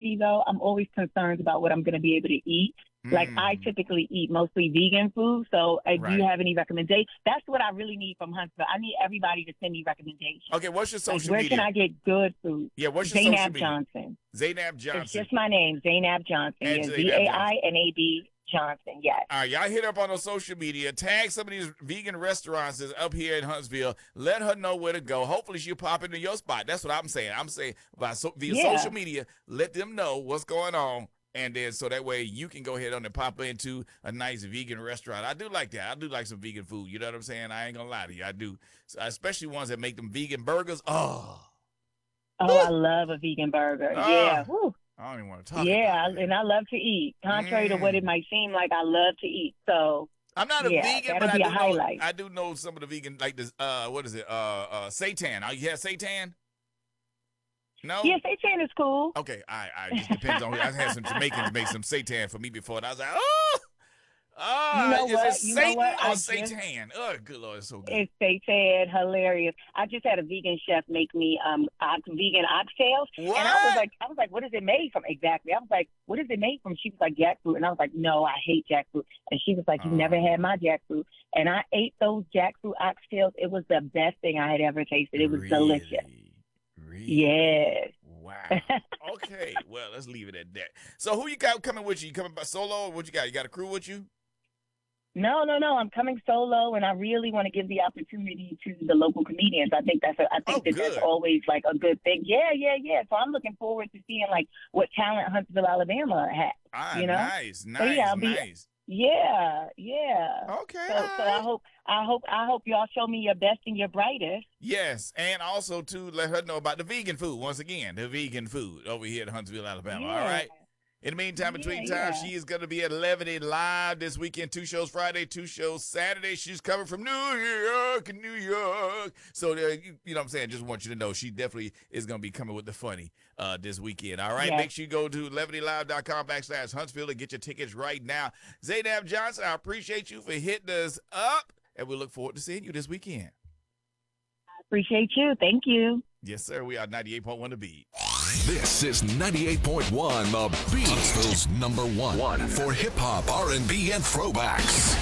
honesty, though, I'm always concerned about what I'm going to be able to eat. Like, I typically eat mostly vegan food. So do you have any recommendations? That's what I really need from Huntsville. I need everybody to send me recommendations. Okay, what's your social where media? Where can I get good food? Yeah, what's your social Zainab media? Johnson. Zainab Johnson. It's just my name, Zainab Johnson. Yeah, Zainab Johnson, yes. All right, y'all hit up on her social media. Tag some of these vegan restaurants that's up here in Huntsville. Let her know where to go. Hopefully she'll pop into your spot. That's what I'm saying. I'm saying via social media, let them know what's going on. And then so that way you can go ahead on and pop into a nice vegan restaurant. I do like that. I do like some vegan food. You know what I'm saying? I ain't going to lie to you. I do. So, especially ones that make them vegan burgers. Oh, I love a vegan burger. Yeah. Woo. I don't even want to talk about it. And I love to eat. Contrary to what it might seem like, I love to eat. So I'm not a vegan, but I do know some of the vegan, like this, what is it? Seitan. You had seitan? No? Yeah, seitan is cool. Okay, I just depends on. I had some Jamaicans make some seitan for me before, and I was like, is it Satan or seitan? Oh, good Lord, it's so good. It's seitan, hilarious. I just had a vegan chef make me vegan oxtails, what? And I was like, what is it made from exactly? I was like, what is it made from? She was like, jackfruit, and I was like, no, I hate jackfruit, and she was like, you never had my jackfruit, and I ate those jackfruit oxtails. It was the best thing I had ever tasted. It was delicious. Really? Yes. Wow. Okay. Well, let's leave it at that. So who you got coming with you? You coming by solo or what you got? You got a crew with you? No. I'm coming solo, and I really want to give the opportunity to the local comedians. I think that's always like a good thing. Yeah. So I'm looking forward to seeing like what talent Huntsville, Alabama has. Nice. Nice. Yeah. Okay. So I hope y'all show me your best and your brightest. Yes, and also to let her know about the vegan food. Once again, the vegan food over here in Huntsville, Alabama. Yeah. All right. In the meantime, between time, she is going to be at Levity Live this weekend. 2 shows Friday, 2 shows Saturday. She's coming from New York. So, you know what I'm saying? Just want you to know she definitely is going to be coming with the funny this weekend. All right? Yes. Make sure you go to levitylive.com/Huntsville and get your tickets right now. Zainab Johnson, I appreciate you for hitting us up, and we look forward to seeing you this weekend. I appreciate you. Thank you. Yes, sir. We are 98.1 The Beat. This is 98.1 The Beat, Huntsville's #1 for hip-hop, R&B, and throwbacks.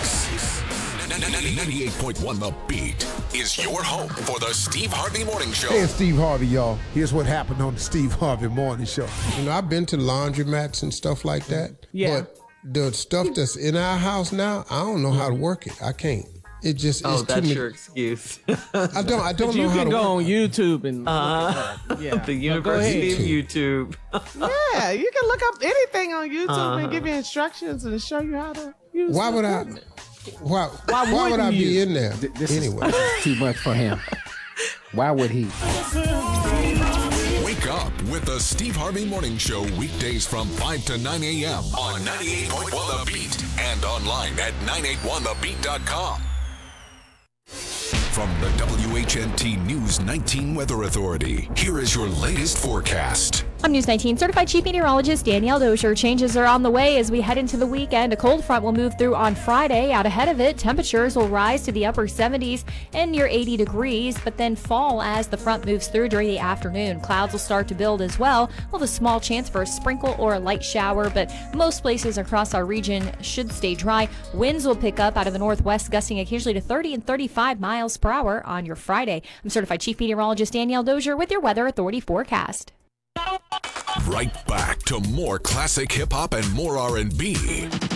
98.1 The Beat is your home for the Steve Harvey Morning Show. Hey, it's Steve Harvey, y'all. Here's what happened on the Steve Harvey Morning Show. You know, I've been to laundromats and stuff like that. Yeah. But the stuff that's in our house now, I don't know how to work it. I can't. It just is that's your excuse. I don't know how to work it. You can go on YouTube and the University of YouTube. Yeah, you can look up anything on YouTube and give you instructions and show you how to use it. Why would I be in there? This is too much for him. Why would he? Wake up with the Steve Harvey Morning Show weekdays from 5 to 9 a.m. on 98.1 The Beat and online at 981thebeat.com. From the WHNT News 19 Weather Authority, here is your latest forecast. I'm News 19 Certified Chief Meteorologist Danielle Dozier. Changes are on the way as we head into the weekend. A cold front will move through on Friday. Out ahead of it, temperatures will rise to the upper 70s and near 80 degrees, but then fall as the front moves through during the afternoon. Clouds will start to build as well. We'll have a small chance for a sprinkle or a light shower, but most places across our region should stay dry. Winds will pick up out of the northwest, gusting occasionally to 30 and 35 miles per hour on your Friday. I'm Certified Chief Meteorologist Danielle Dozier with your Weather Authority forecast. Right back to more classic hip-hop and more R&B